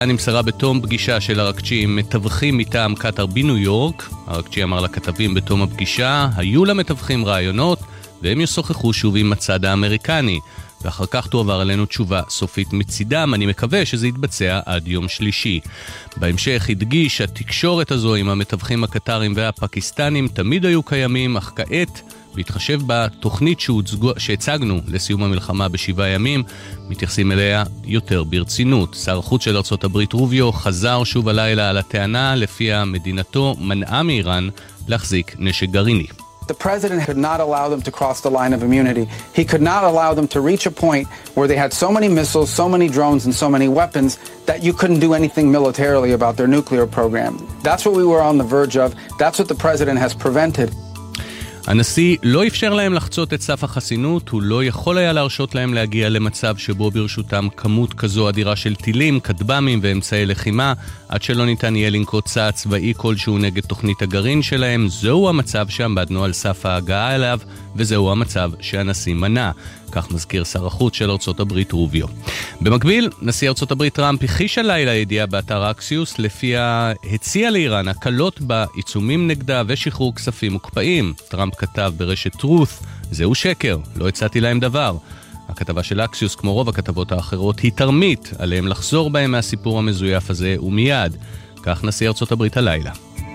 נמסרה בתום פגישה של הרקצ'י עם מתווכים מטעם קטר בניו יורק. הרקצ'י אמר לכתבים בתום הפגישה, היו למתווכים רעיונות והם ישוחחו שוב עם הצד האמריקני, ואחר כך תועבר אלינו תשובה סופית מצידם. אני מקווה שזה יתבצע עד יום שלישי. בהמשך הדגיש התקשורת הזו עם המתווכים הקטרים והפקיסטנים תמיד היו קיימים, אך כעת בהתחשב בתוכנית שהצגנו לסיום המלחמה ב7 ימים, מתייחסים אליה יותר ברצינות. שר החוץ של ארצות הברית רוביו חזר שוב הלילה על הטענה לפיה מדינתו מנעה מאיראן להחזיק נשק גרעיני. The president could not allow them to cross the line of immunity. He could not allow them to reach a point where they had so many missiles, so many drones, and so many weapons that you couldn't do anything militarily about their nuclear program. That's what we were on the verge of. That's what the president has prevented. הנשיא לא אפשר להם לחצות את סף החסינות, הוא לא יכול היה להרשות להם להגיע למצב שבו ברשותם כמות כזו אדירה של טילים, כטב"מים ואמצעי לחימה, עד שלא ניתן יהיה לנקוט צעד צבאי כלשהו נגד תוכנית הגרעין שלהם. זהו המצב שעמדנו על סף ההגעה אליו, וזהו המצב שהנשיא מנע. כך מזכיר שר החוץ של ארצות הברית רוביו. במקביל, נשיא ארצות הברית טראמפ הכחיש הלילה ידיעה באתר אקסיוס, לפיה הציע לאיראן הקלות בעיצומים נגדה ושחרור כספים מוקפאים. טראמפ כתב ברשת טרוth, זהו שקר, לא הצעתי להם דבר. הכתבה של אקסיוס, כמו רוב הכתבות האחרות, היא תרמית, עליהם לחזור בהם מהסיפור המזויף הזה ומיד. כך נשיא ארצות הברית הלילה.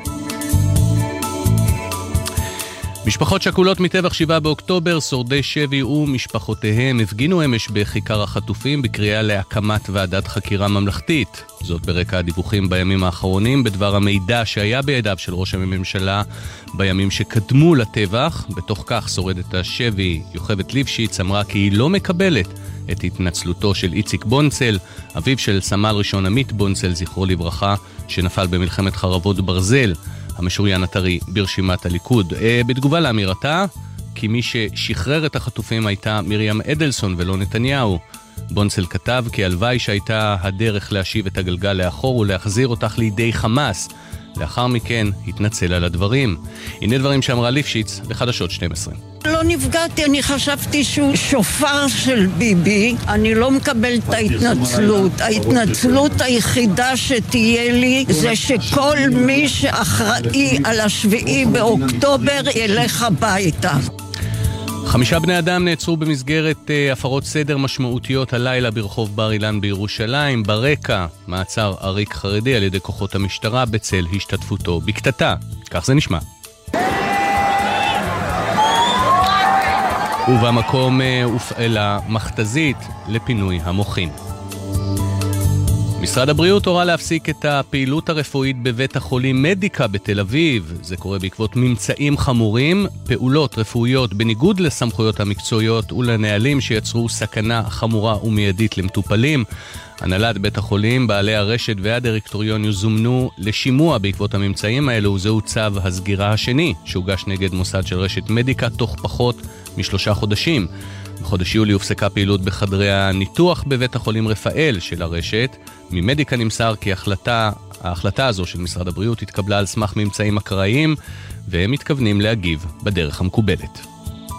משפחות שכולות מטבח 7 באוקטובר, שורדי שבי ומשפחותיהם הפגינו אמש בכיכר החטופים בקריאה להקמת ועדת חקירה ממלכתית. זאת ברקע הדיווחים בימים האחרונים בדבר המידע שהיה בידיו של ראש הממשלה בימים שקדמו לטבח. בתוך כך שורדת השבי יוכבד ליפשיץ אמרה כי היא לא מקבלת את התנצלותו של איציק בונצל, אביו של סמל ראשון עמית בונצל, זכרו לברכה, שנפל במלחמת חרבות ברזל, המשוריין הטרי ברשימת הליכוד. בתגובה לאמירתה, כי מי ששחרר את החטופים הייתה מרים אדלסון ולא נתניהו. בונצל כתב כי הלוואי שהייתה הדרך להשיב את הגלגל לאחור ולהחזיר אותך לידי חמאס. לאחר מכן התנצל על הדברים. הנה דברים שאמרה ליפשיץ לחדשות 12. לא נפגעתי, אני חשבתי שהוא שופר של ביבי. אני לא מקבל את ההתנצלות. ההתנצלות היחידה שתהיה לי זה שכל מי שאחראי על 7 באוקטובר ילך הביתה. 5 בני אדם נעצרו במסגרת הפרות סדר משמעותיות הלילה ברחוב בר אילן בירושלים. ברקע מעצר עריק חרדי על ידי כוחות המשטרה בצל השתתפותו בקטטה. כך זה נשמע. ובמקום הופעלה מכתזית לפינוי המוחין. משרד הבריאות הורה להפסיק את הפעילות הרפואית בבית החולים מדיקה בתל אביב. זה קורה בעקבות ממצאים חמורים, פעולות רפואיות בניגוד לסמכויות המקצועיות ולנהלים שיצרו סכנה חמורה ומיידית למטופלים. הנהלת בית החולים, בעלי הרשת והדירקטוריון יוזמנו לשימוע בעקבות הממצאים האלו, וזהו צו הסגירה השני שהוגש נגד מוסד של רשת מדיקה תוך פחות מ3 חודשים. בחודש יולי הופסקה פעילות בחדרי הניתוח בבית החולים רפאל של הרשת. ממדיקה נמסר כי ההחלטה הזו של משרד הבריאות התקבלה על סמך ממצאים אקראיים, והם מתכוונים להגיב בדרך המקובלת.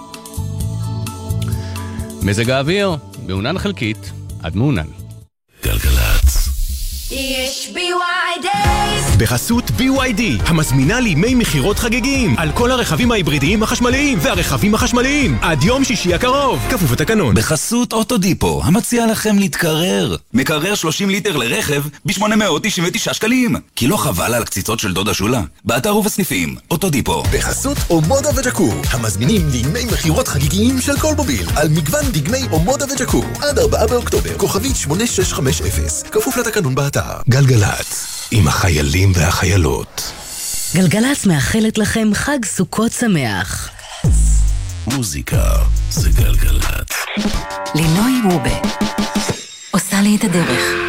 מזג האוויר, מעונן חלקית עד מעונן. גלגלצ. יש BY Days בחסות BYD, המזמינה לימי מחירות חגיגים על כל הרכבים ההיברידיים החשמליים והרכבים החשמליים עד יום שישי הקרוב, כפוף לתקנון. בחסות אוטודיפו, המציע לכם להתקרר. מקרר 30 ליטר לרכב ב-899 שקלים. כי לא חבל על הקציצות של דודה שולה? באתר ובסניפים, אוטודיפו. בחסות אומודה וג'קור, המזמינים לימי מחירות חגיגיים של כל מוביל על מגוון דגמי אומודה וג'קור עד 4 באוקטובר, כוכבית 8650, כפוף לתקנון באתר. גלגלצ, עם החיילים והחיילות. גלגלצ מאחלת לכם חג סוכות שמח. מוזיקה זה גלגלצ. לינוי רובה עושה לי את הדרך.